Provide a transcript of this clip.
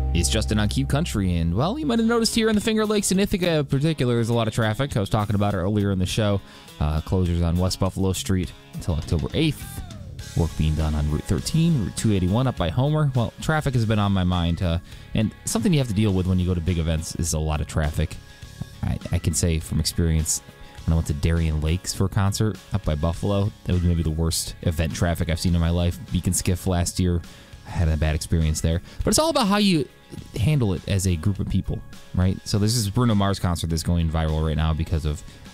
It's Justin on Cube Country, and, well, you might have noticed here in the Finger Lakes in Ithaca in particular, there's a lot of traffic. I was talking about it earlier in the show. Closures on West Buffalo Street until October 8th. Work being done on Route 13, Route 281 up by Homer. Well, traffic has been on my mind, and something you have to deal with when you go to big events is a lot of traffic. I can say from experience, when I went to Darien Lakes for a concert up by Buffalo, that was maybe the worst event traffic I've seen in my life. Beacon Skiff last year, I had a bad experience there. But it's all about how you handle it as a group of people, right? So this is Bruno Mars concert that's going viral right now because of